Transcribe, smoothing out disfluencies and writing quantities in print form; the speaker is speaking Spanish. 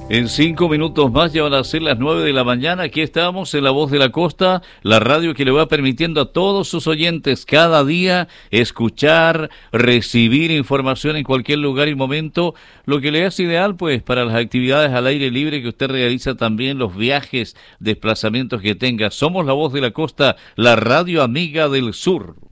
En 5 minutos más ya van a ser las 9 de la mañana. Aquí estamos en La Voz de la Costa, la radio que le va permitiendo a todos sus oyentes cada día escuchar, recibir información en cualquier lugar y momento, lo que le hace ideal pues para las actividades al aire libre que usted realiza también, los viajes, desplazamientos que tenga. Somos La Voz de la Costa, la radio amiga del sur.